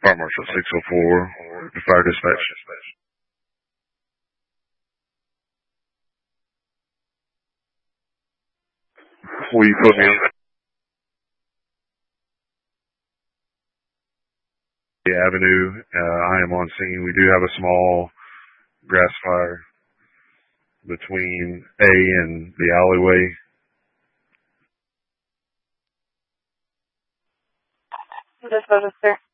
Fire Marshal 604, Fire Dispatch. Will you put me on the avenue? I am on scene. We do have a small grass fire between A and the alleyway. Dispatch, sir.